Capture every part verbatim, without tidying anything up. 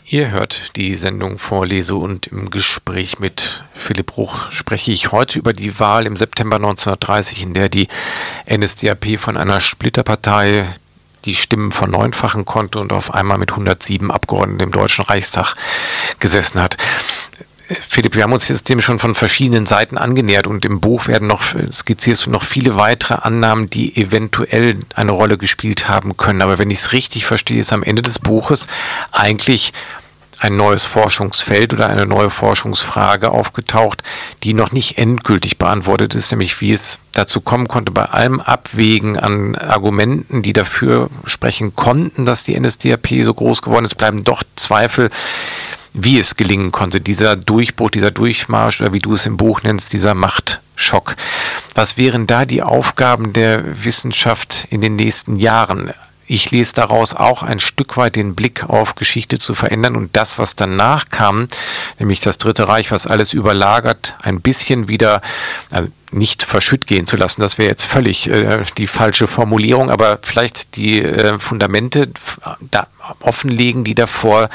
Ihr hört die Sendung Vorlese und im Gespräch mit Philipp Ruch spreche ich heute über die Wahl im September neunzehnhundertdreißig, in der die N S D A P von einer Splitterpartei die Stimmen verneunfachen konnte und auf einmal mit hundertsieben Abgeordneten im Deutschen Reichstag gesessen hat. Philipp, wir haben uns jetzt dem schon von verschiedenen Seiten angenähert und im Buch werden noch, skizzierst du noch viele weitere Annahmen, die eventuell eine Rolle gespielt haben können. Aber wenn ich es richtig verstehe, ist am Ende des Buches eigentlich ein neues Forschungsfeld oder eine neue Forschungsfrage aufgetaucht, die noch nicht endgültig beantwortet ist, nämlich wie es dazu kommen konnte, bei allem Abwägen an Argumenten, die dafür sprechen konnten, dass die N S D A P so groß geworden ist, bleiben doch Zweifel, wie es gelingen konnte, dieser Durchbruch, dieser Durchmarsch oder wie du es im Buch nennst, dieser Machtschock. Was wären da die Aufgaben der Wissenschaft in den nächsten Jahren? Ich lese daraus auch ein Stück weit den Blick auf Geschichte zu verändern und das, was danach kam, nämlich das Dritte Reich, was alles überlagert, ein bisschen wieder also nicht verschütt gehen zu lassen. Das wäre jetzt völlig äh, die falsche Formulierung, aber vielleicht die äh, Fundamente da offenlegen, die davor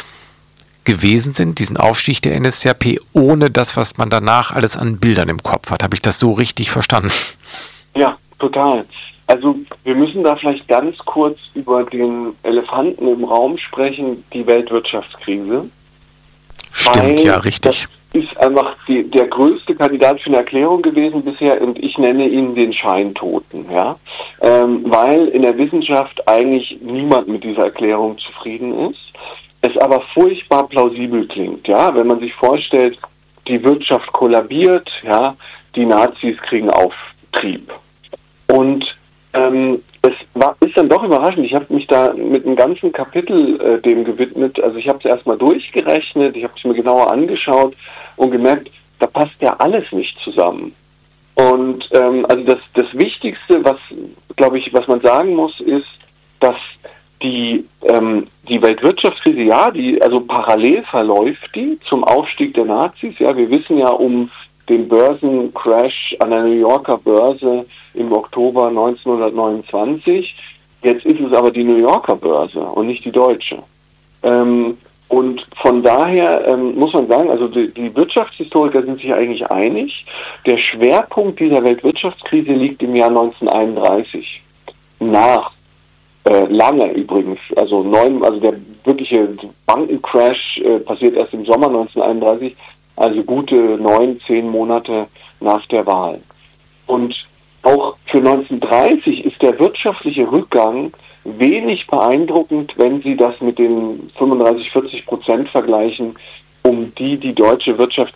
gewesen sind, diesen Aufstieg der N S D A P, ohne das, was man danach alles an Bildern im Kopf hat. Habe ich das so richtig verstanden? Ja, total. Also wir müssen da vielleicht ganz kurz über den Elefanten im Raum sprechen, die Weltwirtschaftskrise. Stimmt, ja, richtig. Das ist einfach die, der größte Kandidat für eine Erklärung gewesen bisher und ich nenne ihn den Scheintoten, ja, ähm, weil in der Wissenschaft eigentlich niemand mit dieser Erklärung zufrieden ist. Es aber furchtbar plausibel klingt, ja, wenn man sich vorstellt, die Wirtschaft kollabiert, ja, die Nazis kriegen Auftrieb. Und ähm, es war, ist dann doch überraschend, ich habe mich da mit einem ganzen Kapitel äh, dem gewidmet, also ich habe es erstmal durchgerechnet, ich habe es mir genauer angeschaut und gemerkt, da passt ja alles nicht zusammen. Und ähm, also das, das Wichtigste, was, glaube ich, was man sagen muss, ist, dass Die, ähm, die Weltwirtschaftskrise, ja, die, also parallel verläuft die zum Aufstieg der Nazis. Ja, wir wissen ja um den Börsencrash an der New Yorker Börse im Oktober neunzehnhundertneunundzwanzig. Jetzt ist es aber die New Yorker Börse und nicht die deutsche. Ähm, und von daher ähm, muss man sagen, also die, die Wirtschaftshistoriker sind sich eigentlich einig. Der Schwerpunkt dieser Weltwirtschaftskrise liegt im Jahr neunzehnhunderteinunddreißig. Nach Äh, lange übrigens, also neun, also der wirkliche Bankencrash äh, passiert erst im Sommer neunzehnhunderteinunddreißig, also gute neun, zehn Monate nach der Wahl. Und auch für neunzehnhundertdreißig ist der wirtschaftliche Rückgang wenig beeindruckend, wenn Sie das mit den fünfunddreißig, vierzig Prozent vergleichen, um die die deutsche Wirtschaft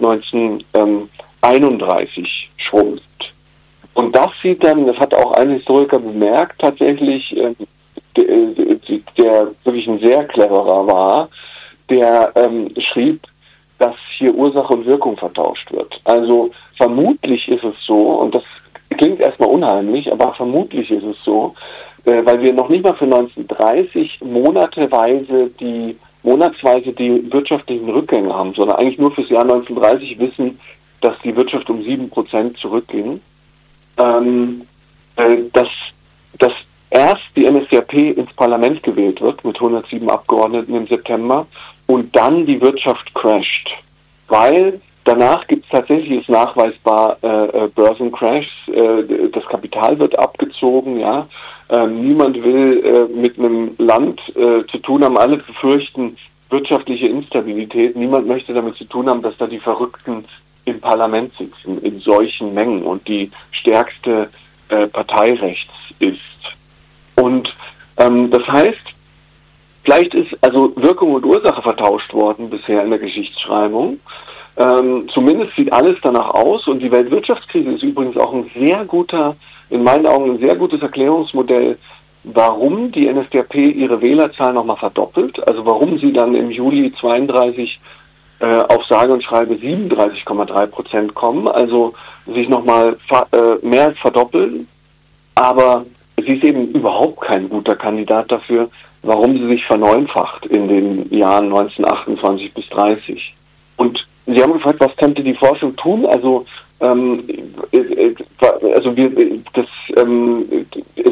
neunzehnhunderteinunddreißig schrumpft. Und das sieht dann, das hat auch ein Historiker bemerkt, tatsächlich, äh, Der, der wirklich ein sehr cleverer war, der ähm, schrieb, dass hier Ursache und Wirkung vertauscht wird. Also vermutlich ist es so, und das klingt erstmal unheimlich, aber vermutlich ist es so, äh, weil wir noch nicht mal für neunzehnhundertdreißig monateweise die, monatsweise die wirtschaftlichen Rückgänge haben, sondern eigentlich nur fürs Jahr neunzehnhundertdreißig wissen, dass die Wirtschaft um sieben Prozent zurückging. Ähm, äh, dass, dass erst die N S D A P ins Parlament gewählt wird mit hundertsieben Abgeordneten im September und dann die Wirtschaft crasht. Weil danach gibt es tatsächlich, ist nachweisbar, äh, Börsencrashs, äh, das Kapital wird abgezogen, ja. Ähm, niemand will äh, mit einem Land äh, zu tun haben, alle befürchten wirtschaftliche Instabilität, niemand möchte damit zu tun haben, dass da die Verrückten im Parlament sitzen, in solchen Mengen und die stärkste äh, Partei rechts ist. Und ähm, das heißt, vielleicht ist also Wirkung und Ursache vertauscht worden bisher in der Geschichtsschreibung. Ähm, zumindest sieht alles danach aus und die Weltwirtschaftskrise ist übrigens auch ein sehr guter, in meinen Augen ein sehr gutes Erklärungsmodell, warum die N S D A P ihre Wählerzahl nochmal verdoppelt, also warum sie dann im Juli zweiunddreißig äh, auf sage und schreibe siebenunddreißig Komma drei Prozent kommen, also sich nochmal äh, mehr als verdoppeln, aber sie ist eben überhaupt kein guter Kandidat dafür, warum sie sich verneunfacht in den Jahren neunzehnhundertachtundzwanzig bis dreißig. Und Sie haben gefragt, was könnte die Forschung tun? Also, ähm, also wir, das, ähm, es ist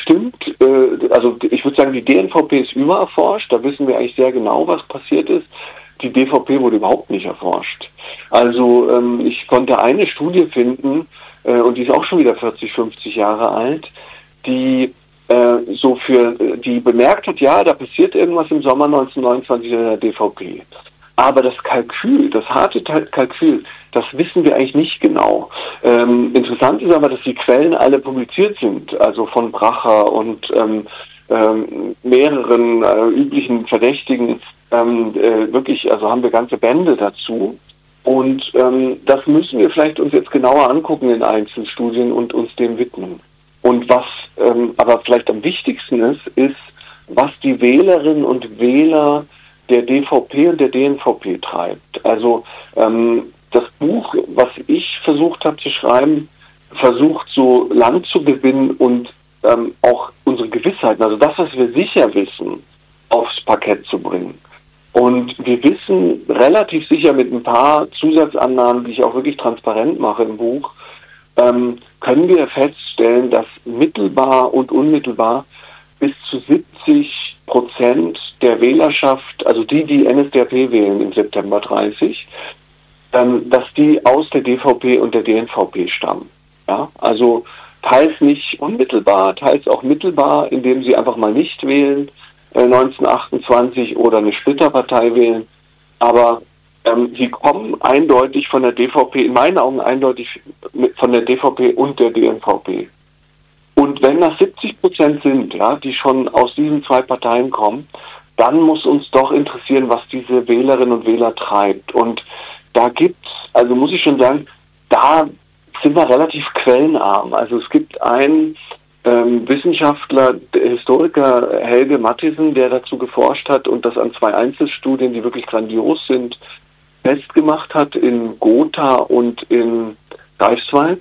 stimmt, äh, also ich würde sagen, die D N V P ist übererforscht, da wissen wir eigentlich sehr genau, was passiert ist. Die D V P wurde überhaupt nicht erforscht. Also ähm, ich konnte eine Studie finden, äh, und die ist auch schon wieder vierzig, fünfzig Jahre alt, die äh, so für, die bemerkt hat, ja, da passiert irgendwas im Sommer neunzehnhundertneunundzwanzig in der D V P. Aber das Kalkül, das harte Kalkül, das wissen wir eigentlich nicht genau. Ähm, interessant ist aber, dass die Quellen alle publiziert sind, also von Bracher und ähm, ähm, mehreren äh, üblichen Verdächtigen. Ähm, äh, wirklich, also haben wir ganze Bände dazu. Und ähm, das müssen wir vielleicht uns jetzt genauer angucken in Einzelstudien und uns dem widmen. Und was ähm, aber vielleicht am wichtigsten ist, ist, was die Wählerinnen und Wähler der D V P und der D N V P treibt. Also ähm, das Buch, was ich versucht habe zu schreiben, versucht so Land zu gewinnen und ähm, auch unsere Gewissheiten, also das, was wir sicher wissen, aufs Parkett zu bringen. Und wir wissen relativ sicher mit ein paar Zusatzannahmen, die ich auch wirklich transparent mache im Buch, ähm, können wir feststellen, dass mittelbar und unmittelbar bis zu siebzig Prozent der Wählerschaft, also die, die N S D A P wählen im September dreißig, ähm, dass die aus der D V P und der D N V P stammen. Ja? Also teils nicht unmittelbar, teils auch mittelbar, indem sie einfach mal nicht wählen, äh, neunzehnhundertachtundzwanzig oder eine Splitterpartei wählen. Aber ähm, sie kommen eindeutig von der D V P, in meinen Augen eindeutig von der D V P und der D N V P. Und wenn das siebzig Prozent sind, ja, die schon aus diesen zwei Parteien kommen, dann muss uns doch interessieren, was diese Wählerinnen und Wähler treibt. Und da gibt's, also muss ich schon sagen, da sind wir relativ quellenarm. Also es gibt einen ähm, Wissenschaftler, Historiker Helge Mathiesen, der dazu geforscht hat und das an zwei Einzelstudien, die wirklich grandios sind, festgemacht hat in Gotha und in Greifswald.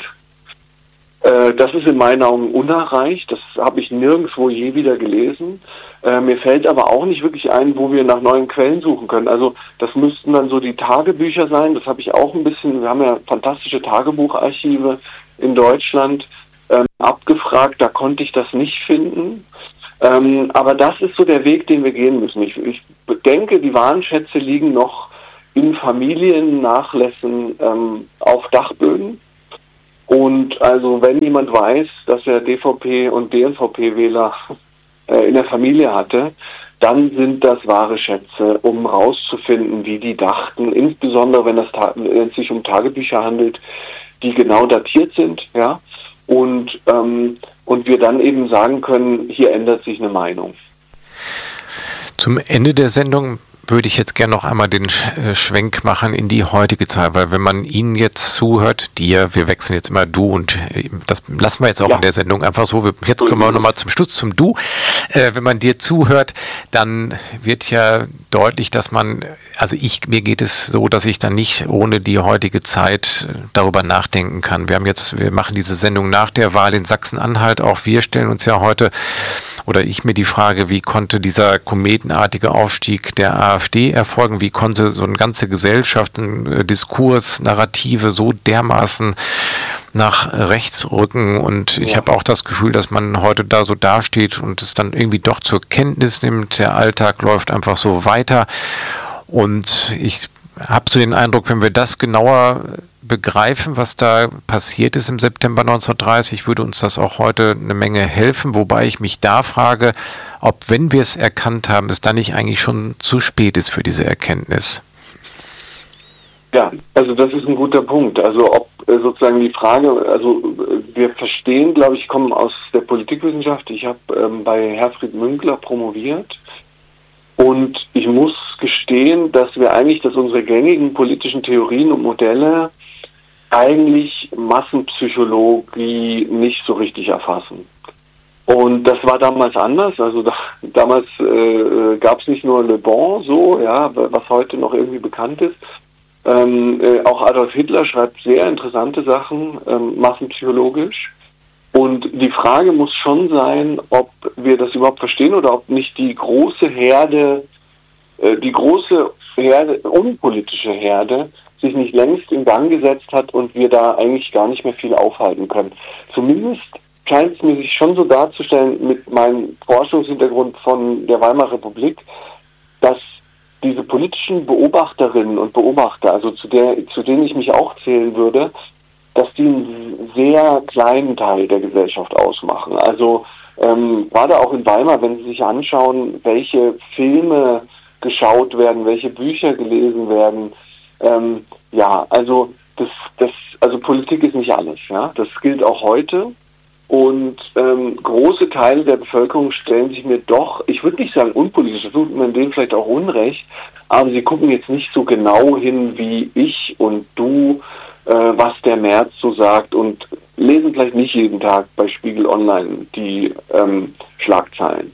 Das ist in meinen Augen unerreicht, das habe ich nirgendwo je wieder gelesen. Äh, mir fällt aber auch nicht wirklich ein, wo wir nach neuen Quellen suchen können. Also das müssten dann so die Tagebücher sein, das habe ich auch ein bisschen, wir haben ja fantastische Tagebucharchive in Deutschland, ähm, abgefragt, da konnte ich das nicht finden. Ähm, aber das ist so der Weg, den wir gehen müssen. Ich, ich denke, die wahren Schätze liegen noch in Familiennachlässen ähm, auf Dachböden. Und also wenn jemand weiß, dass er D V P und D N V P-Wähler äh, in der Familie hatte, dann sind das wahre Schätze, um rauszufinden, wie die dachten, insbesondere wenn, das ta- wenn es sich um Tagebücher handelt, die genau datiert sind, ja, und, ähm, und wir dann eben sagen können, hier ändert sich eine Meinung. Zum Ende der Sendung würde ich jetzt gerne noch einmal den Schwenk machen in die heutige Zeit, weil wenn man Ihnen jetzt zuhört, dir, wir wechseln jetzt immer du und das lassen wir jetzt auch ja in der Sendung einfach so, wir, jetzt kommen wir nochmal zum Schluss zum Du. Äh, wenn man dir zuhört, dann wird ja deutlich, dass man, also ich, mir geht es so, dass ich dann nicht ohne die heutige Zeit darüber nachdenken kann. Wir haben jetzt, wir machen diese Sendung nach der Wahl in Sachsen-Anhalt, auch wir stellen uns ja heute oder ich mir die Frage, wie konnte dieser kometenartige Aufstieg der AfD erfolgen? Wie konnte so eine ganze Gesellschaft, ein Diskurs, Narrative so dermaßen nach rechts rücken? Und ich ja. habe auch das Gefühl, dass man heute da so dasteht und es dann irgendwie doch zur Kenntnis nimmt. Der Alltag läuft einfach so weiter. Und ich habe so den Eindruck, wenn wir das genauer begreifen, was da passiert ist im September neunzehnhundertdreißig, würde uns das auch heute eine Menge helfen, wobei ich mich da frage, ob, wenn wir es erkannt haben, es dann nicht eigentlich schon zu spät ist für diese Erkenntnis. Ja, also das ist ein guter Punkt. Also ob äh, sozusagen die Frage, also wir verstehen, glaube ich, kommen aus der Politikwissenschaft. Ich habe ähm, bei Herfried Münkler promoviert. Und ich muss gestehen, dass wir eigentlich, dass unsere gängigen politischen Theorien und Modelle eigentlich Massenpsychologie nicht so richtig erfassen. Und das war damals anders. Also da, damals äh, gab es nicht nur Le Bon, so, ja, was heute noch irgendwie bekannt ist. Ähm, äh, auch Adolf Hitler schreibt sehr interessante Sachen, ähm, massenpsychologisch. Und die Frage muss schon sein, ob wir das überhaupt verstehen oder ob nicht die große Herde, äh, die große Herde, unpolitische Herde, sich nicht längst in Gang gesetzt hat und wir da eigentlich gar nicht mehr viel aufhalten können. Zumindest scheint es mir sich schon so darzustellen mit meinem Forschungshintergrund von der Weimarer Republik, dass diese politischen Beobachterinnen und Beobachter, also zu der, zu denen ich mich auch zählen würde, dass die einen sehr kleinen Teil der Gesellschaft ausmachen. Also ähm, gerade auch in Weimar, wenn Sie sich anschauen, welche Filme geschaut werden, welche Bücher gelesen werden, ähm, ja, also das, das, also Politik ist nicht alles, ja, das gilt auch heute. Und ähm, große Teile der Bevölkerung stellen sich mir doch, ich würde nicht sagen unpolitisch, das tut man denen vielleicht auch Unrecht, aber sie gucken jetzt nicht so genau hin wie ich und du, äh, was der Merz so sagt, und lesen vielleicht nicht jeden Tag bei Spiegel Online die ähm, Schlagzeilen.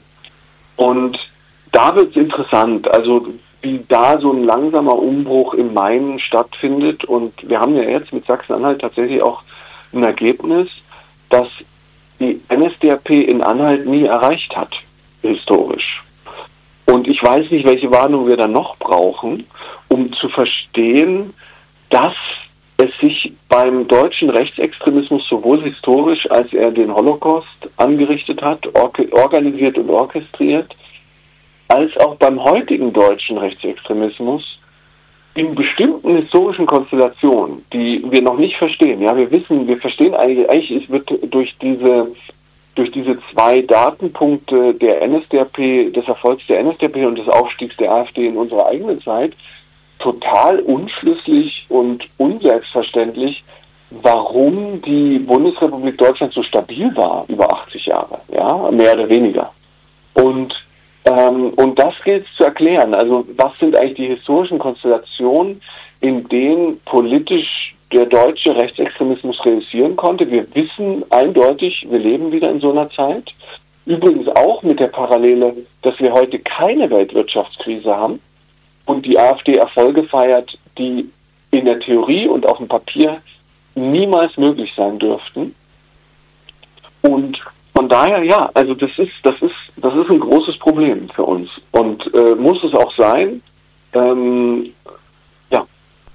Und da wird es interessant, also wie da so ein langsamer Umbruch im Main stattfindet. Und wir haben ja jetzt mit Sachsen-Anhalt tatsächlich auch ein Ergebnis, dass die N S D A P in Anhalt nie erreicht hat, historisch. Und ich weiß nicht, welche Warnung wir da noch brauchen, um zu verstehen, dass es sich beim deutschen Rechtsextremismus sowohl historisch, als er den Holocaust angerichtet hat, or- organisiert und orchestriert, als auch beim heutigen deutschen Rechtsextremismus in bestimmten historischen Konstellationen, die wir noch nicht verstehen. Ja, wir wissen, wir verstehen eigentlich, eigentlich es wird durch diese, durch diese zwei Datenpunkte der N S D A P, des Erfolgs der N S D A P und des Aufstiegs der AfD in unserer eigenen Zeit, total unschlüssig und unselbstverständlich, warum die Bundesrepublik Deutschland so stabil war über achtzig Jahre, ja, mehr oder weniger. Und Ähm, und das gilt es zu erklären. Also was sind eigentlich die historischen Konstellationen, in denen politisch der deutsche Rechtsextremismus realisieren konnte? Wir wissen eindeutig, wir leben wieder in so einer Zeit. Übrigens auch mit der Parallele, dass wir heute keine Weltwirtschaftskrise haben und die AfD Erfolge feiert, die in der Theorie und auf dem Papier niemals möglich sein dürften. Und von daher, ja, also das ist, das ist, das ist ein großes Problem für uns und äh, muss es auch sein. Ähm, ja.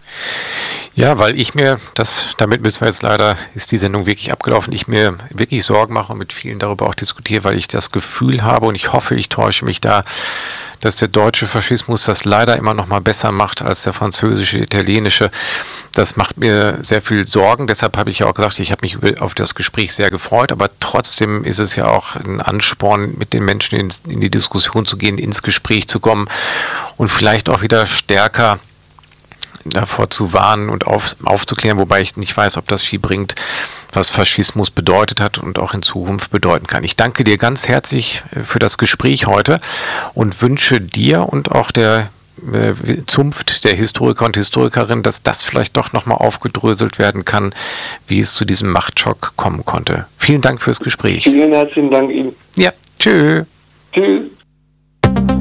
Ja, weil ich mir, das, damit müssen wir jetzt leider, ist die Sendung wirklich abgelaufen, ich mir wirklich Sorgen mache und mit vielen darüber auch diskutiere, weil ich das Gefühl habe und ich hoffe, ich täusche mich da, dass der deutsche Faschismus das leider immer noch mal besser macht als der französische, italienische. Das macht mir sehr viel Sorgen. Deshalb habe ich ja auch gesagt, ich habe mich auf das Gespräch sehr gefreut. Aber trotzdem ist es ja auch ein Ansporn, mit den Menschen in, in die Diskussion zu gehen, ins Gespräch zu kommen und vielleicht auch wieder stärker davor zu warnen und auf, aufzuklären, wobei ich nicht weiß, ob das viel bringt, was Faschismus bedeutet hat und auch in Zukunft bedeuten kann. Ich danke dir ganz herzlich für das Gespräch heute und wünsche dir und auch der äh, Zunft der Historiker und Historikerinnen, dass das vielleicht doch nochmal aufgedröselt werden kann, wie es zu diesem Machtschock kommen konnte. Vielen Dank fürs Gespräch. Vielen herzlichen Dank Ihnen. Ja, tschö. Tschüss.